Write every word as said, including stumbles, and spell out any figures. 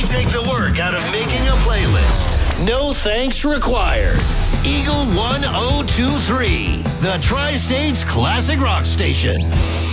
take the work out of making a playlist. No thanks required. Eagle one oh two three, the Tri-States Classic Rock Station.